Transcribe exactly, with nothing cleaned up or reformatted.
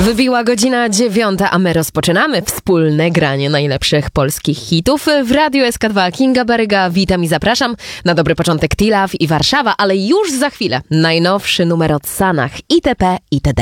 Wybiła godzina dziewiąta, a my rozpoczynamy wspólne granie najlepszych polskich hitów. W Radiu S K dwa Kinga Baryga, witam i zapraszam. Na dobry początek Tilaw i Warszawa, ale już za chwilę najnowszy numer od Sanach, itp. itd.